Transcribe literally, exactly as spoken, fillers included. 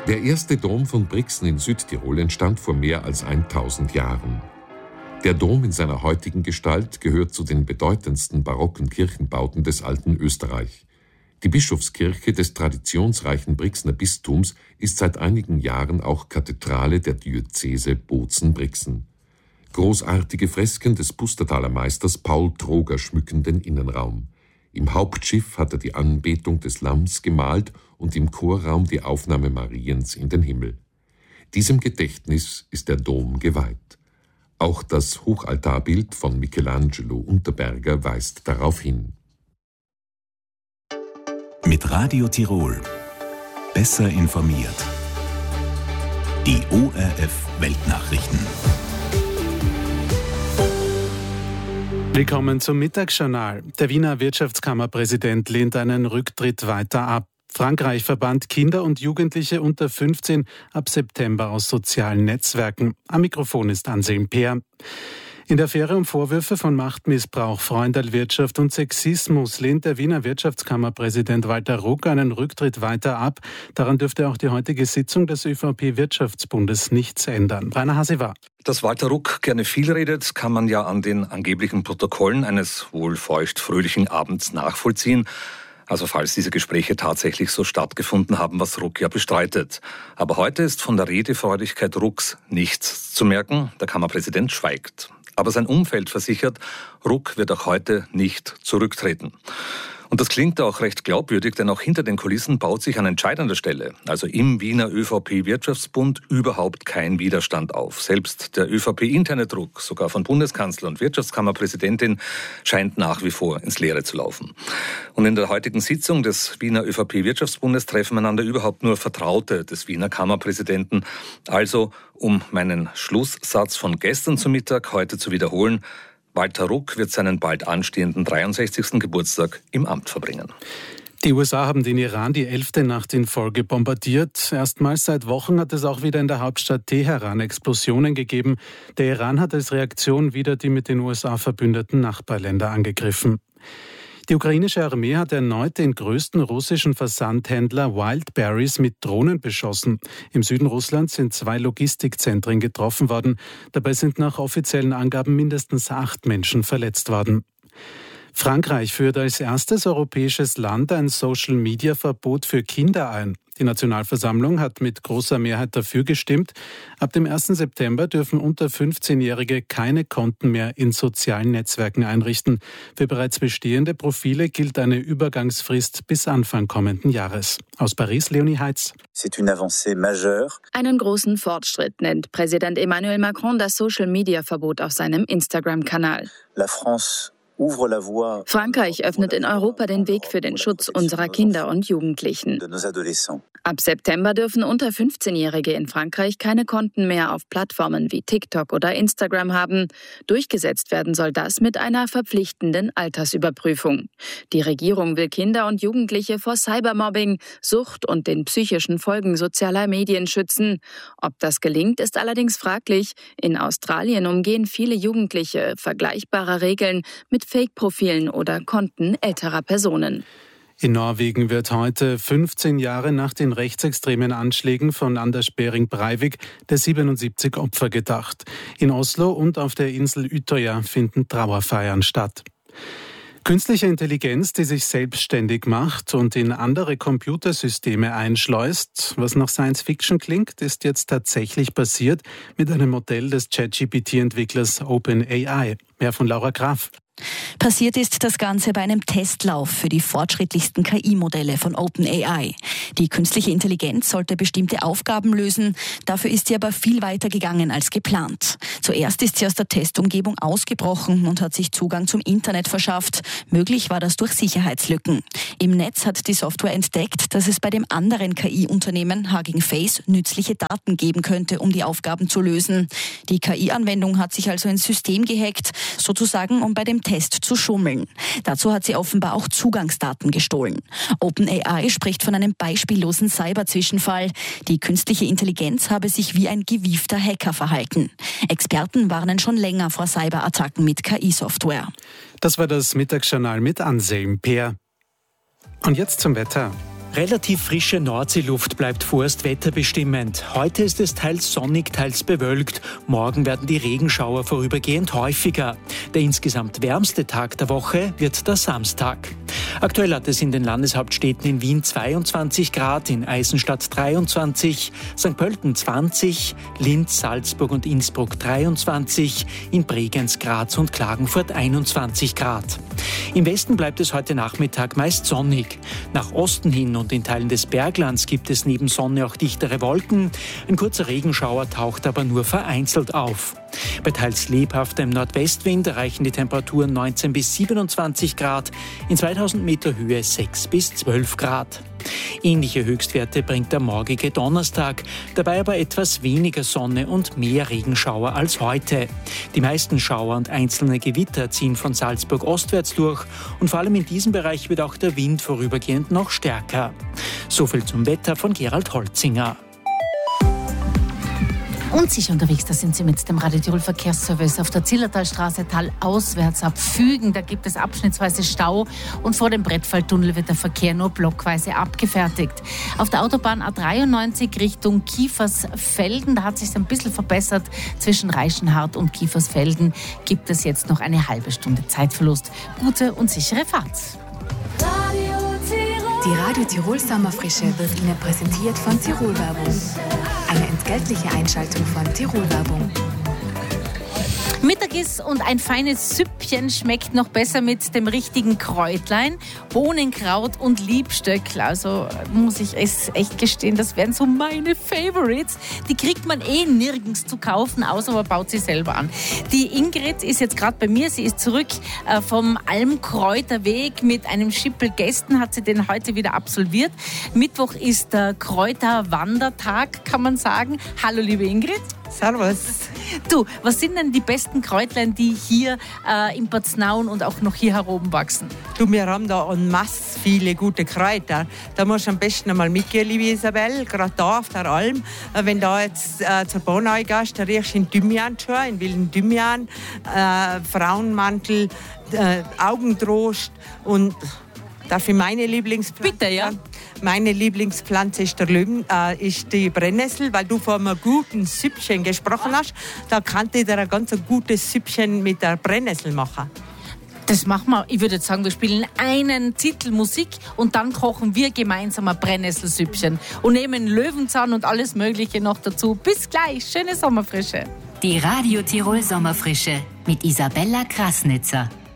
Der erste Dom von Brixen in Südtirol entstand vor mehr als tausend Jahren. Der Dom in seiner heutigen Gestalt gehört zu den bedeutendsten barocken Kirchenbauten des alten Österreich. Die Bischofskirche des traditionsreichen Brixener Bistums ist seit einigen Jahren auch Kathedrale der Diözese Bozen-Brixen. Großartige Fresken des Pustertaler Meisters Paul Troger schmücken den Innenraum. Im Hauptschiff hat er die Anbetung des Lamms gemalt und im Chorraum die Aufnahme Mariens in den Himmel. Diesem Gedächtnis ist der Dom geweiht. Auch das Hochaltarbild von Michelangelo Unterberger weist darauf hin. Mit Radio Tirol. Besser informiert. Die O R F Weltnachrichten. Willkommen zum Mittagsjournal. Der Wiener Wirtschaftskammerpräsident lehnt einen Rücktritt weiter ab. Frankreich verbannt Kinder und Jugendliche unter fünfzehn ab September aus sozialen Netzwerken. Am Mikrofon ist Anselm Peer. In der Affäre um Vorwürfe von Machtmissbrauch, Freundalwirtschaft und Sexismus lehnt der Wiener Wirtschaftskammerpräsident Walter Ruck einen Rücktritt weiter ab. Daran dürfte auch die heutige Sitzung des ÖVP-Wirtschaftsbundes nichts ändern. Rainer Hase war. Dass Walter Ruck gerne viel redet, kann man ja an den angeblichen Protokollen eines wohl feucht-fröhlichen Abends nachvollziehen. Also falls diese Gespräche tatsächlich so stattgefunden haben, was Ruck ja bestreitet. Aber heute ist von der Redefreudigkeit Rucks nichts zu merken. Der Kammerpräsident schweigt. Aber sein Umfeld versichert, Ruck wird auch heute nicht zurücktreten. Und das klingt auch recht glaubwürdig, denn auch hinter den Kulissen baut sich an entscheidender Stelle, also im Wiener ÖVP-Wirtschaftsbund, überhaupt kein Widerstand auf. Selbst der ÖVP-interne Druck, sogar von Bundeskanzler und Wirtschaftskammerpräsidentin, scheint nach wie vor ins Leere zu laufen. Und in der heutigen Sitzung des Wiener ÖVP-Wirtschaftsbundes treffen einander überhaupt nur Vertraute des Wiener Kammerpräsidenten. Also, um meinen Schlusssatz von gestern zu Mittag heute zu wiederholen, Walter Ruck wird seinen bald anstehenden dreiundsechzigsten Geburtstag im Amt verbringen. Die U S A haben den Iran die elfte Nacht in Folge bombardiert. Erstmals seit Wochen hat es auch wieder in der Hauptstadt Teheran Explosionen gegeben. Der Iran hat als Reaktion wieder die mit den U S A verbündeten Nachbarländer angegriffen. Die ukrainische Armee hat erneut den größten russischen Versandhändler Wildberries mit Drohnen beschossen. Im Süden Russlands sind zwei Logistikzentren getroffen worden. Dabei sind nach offiziellen Angaben mindestens acht Menschen verletzt worden. Frankreich führt als erstes europäisches Land ein Social-Media-Verbot für Kinder ein. Die Nationalversammlung hat mit großer Mehrheit dafür gestimmt. Ab dem ersten September dürfen unter fünfzehnjährige keine Konten mehr in sozialen Netzwerken einrichten. Für bereits bestehende Profile gilt eine Übergangsfrist bis Anfang kommenden Jahres. Aus Paris, Leonie Heitz. Einen großen Fortschritt nennt Präsident Emmanuel Macron das Social-Media-Verbot auf seinem Instagram-Kanal. Frankreich öffnet in Europa den Weg für den Schutz unserer Kinder und Jugendlichen. Ab September dürfen unter fünfzehnjährige in Frankreich keine Konten mehr auf Plattformen wie TikTok oder Instagram haben. Durchgesetzt werden soll das mit einer verpflichtenden Altersüberprüfung. Die Regierung will Kinder und Jugendliche vor Cybermobbing, Sucht und den psychischen Folgen sozialer Medien schützen. Ob das gelingt, ist allerdings fraglich. In Australien umgehen viele Jugendliche vergleichbare Regeln mit Fake-Profilen oder Konten älterer Personen. In Norwegen wird heute, fünfzehn Jahre nach den rechtsextremen Anschlägen von Anders Behring Breivik, der siebenundsiebzig Opfer gedacht. In Oslo und auf der Insel Utøya finden Trauerfeiern statt. Künstliche Intelligenz, die sich selbstständig macht und in andere Computersysteme einschleust, was nach Science Fiction klingt, ist jetzt tatsächlich passiert mit einem Modell des ChatGPT-Entwicklers OpenAI. Mehr von Laura Graf. Passiert ist das Ganze bei einem Testlauf für die fortschrittlichsten K I-Modelle von OpenAI. Die künstliche Intelligenz sollte bestimmte Aufgaben lösen, dafür ist sie aber viel weiter gegangen als geplant. Zuerst ist sie aus der Testumgebung ausgebrochen und hat sich Zugang zum Internet verschafft. Möglich war das durch Sicherheitslücken. Im Netz hat die Software entdeckt, dass es bei dem anderen K I-Unternehmen Hugging Face nützliche Daten geben könnte, um die Aufgaben zu lösen. Die K I-Anwendung hat sich also ins System gehackt, sozusagen um bei dem Test zu schummeln. Dazu hat sie offenbar auch Zugangsdaten gestohlen. OpenAI spricht von einem beispiellosen Cyberzwischenfall. Die künstliche Intelligenz habe sich wie ein gewiefter Hacker verhalten. Experten warnen schon länger vor Cyberattacken mit K I-Software. Das war das Mittagsjournal mit Anselm Peer. Und jetzt zum Wetter. Relativ frische Nordseeluft bleibt vorerst wetterbestimmend. Heute ist es teils sonnig, teils bewölkt. Morgen werden die Regenschauer vorübergehend häufiger. Der insgesamt wärmste Tag der Woche wird der Samstag. Aktuell hat es in den Landeshauptstädten in Wien zweiundzwanzig Grad, in Eisenstadt dreiundzwanzig, Sankt Pölten zwanzig, Linz, Salzburg und Innsbruck dreiundzwanzig, in Bregenz, Graz und Klagenfurt einundzwanzig Grad. Im Westen bleibt es heute Nachmittag meist sonnig. Nach Osten hin und in Teilen des Berglands gibt es neben Sonne auch dichtere Wolken. Ein kurzer Regenschauer taucht aber nur vereinzelt auf. Bei teils lebhaftem Nordwestwind erreichen die Temperaturen neunzehn bis siebenundzwanzig Grad, in zweitausend Meter Höhe sechs bis zwölf Grad. Ähnliche Höchstwerte bringt der morgige Donnerstag, dabei aber etwas weniger Sonne und mehr Regenschauer als heute. Die meisten Schauer und einzelne Gewitter ziehen von Salzburg ostwärts durch und vor allem in diesem Bereich wird auch der Wind vorübergehend noch stärker. Soviel zum Wetter von Gerald Holzinger. Unsicher unterwegs, da sind Sie mit dem Radio Tirol Verkehrsservice auf der Zillertalstraße talauswärts ab Fügen. Da gibt es abschnittsweise Stau und vor dem Brettfalltunnel wird der Verkehr nur blockweise abgefertigt. Auf der Autobahn A dreiundneunzig Richtung Kiefersfelden, da hat es sich ein bisschen verbessert. Zwischen Reichenhart und Kiefersfelden gibt es jetzt noch eine halbe Stunde Zeitverlust. Gute und sichere Fahrt. Die Radio Tirol Sommerfrische wird Ihnen präsentiert von Tirol Werbung. Eine entgeltliche Einschaltung von Tirol Werbung. Mittagis und ein feines Süppchen schmeckt noch besser mit dem richtigen Kräutlein, Bohnenkraut und Liebstöckel. Also muss ich es echt gestehen, das wären so meine Favorites. Die kriegt man eh nirgends zu kaufen, außer man baut sie selber an. Die Ingrid ist jetzt gerade bei mir. Sie ist zurück äh, vom Almkräuterweg mit einem Schippel Gästen, hat sie den heute wieder absolviert. Mittwoch ist der Kräuterwandertag, kann man sagen. Hallo liebe Ingrid. Servus. Du, was sind denn die besten Kräutlein, die hier äh, in Paznaun und auch noch hier heroben wachsen? Du, wir haben da en masse viele gute Kräuter. Da musst du am besten einmal mitgehen, liebe Isabel, gerade da auf der Alm. Äh, wenn da jetzt äh, zur Bonau gehst, da riechst du in Thymian schon, in wilden Thymian, äh, Frauenmantel, äh, Augentrost und... Darf ich meine Lieblingspflanze? Bitte, ja. Meine Lieblingspflanze ist, der Löwen, äh, ist die Brennnessel, weil du von einem guten Süppchen gesprochen hast. Da kann ich dir ein ganz gutes Süppchen mit der Brennnessel machen. Das machen wir. Ich würde jetzt sagen, wir spielen einen Titel Musik und dann kochen wir gemeinsam ein Brennnesselsüppchen und nehmen Löwenzahn und alles Mögliche noch dazu. Bis gleich. Schöne Sommerfrische. Die Radio Tirol Sommerfrische mit Isabella Krasnitzer.